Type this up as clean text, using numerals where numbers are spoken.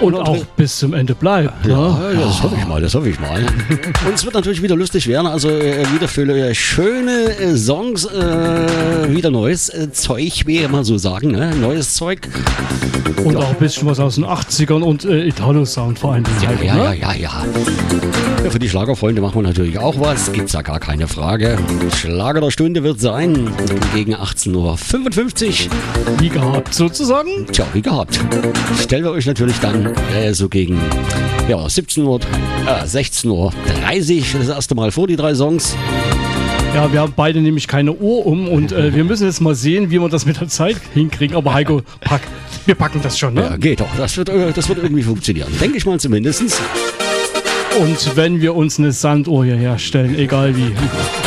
Und auch bis zum Ende bleibt. Ja, das hoffe ich mal. Und es wird natürlich wieder lustig werden, also wieder für schöne Songs, wieder neues Zeug, wie man so sagen, ne? Neues Zeug. Und auch ein bisschen was aus den 80ern und Italo-Sound vor allem. Ja, für die Schlagerfreunde machen wir natürlich auch was, gibt's ja gar keine Frage. Schlager der Stunde wird sein, gegen 18:55 Uhr. Wie gehabt, sozusagen? Tja, wie gehabt. Stellen wir euch natürlich dann so gegen 16:30 Uhr das erste Mal vor, die 3 Songs. Ja, wir haben beide nämlich keine Uhr und wir müssen jetzt mal sehen, wie wir das mit der Zeit hinkriegen. Aber Heiko, wir packen das schon, ne? Ja, geht doch. Das wird irgendwie funktionieren. Denke ich mal zumindest. Und wenn wir uns eine Sanduhr hierher stellen, egal wie.